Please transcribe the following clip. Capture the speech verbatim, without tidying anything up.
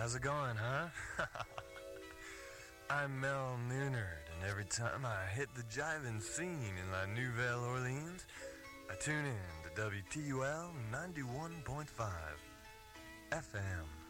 How's it going, huh? I'm Mel Noonard, and every time I hit the jiving scene in La Nouvelle Orleans, I tune in to W T U L ninety-one point five F M.